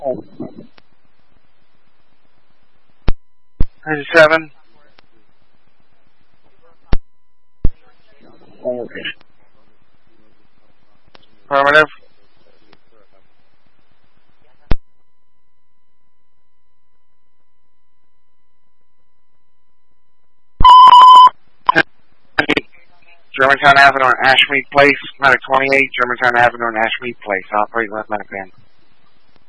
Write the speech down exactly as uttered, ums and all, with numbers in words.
ninety-seven. Okay. Affirmative. Germantown Avenue on Ashmead Place, medic twenty-eight, Germantown Avenue on Ashmead Place, operate left medic van.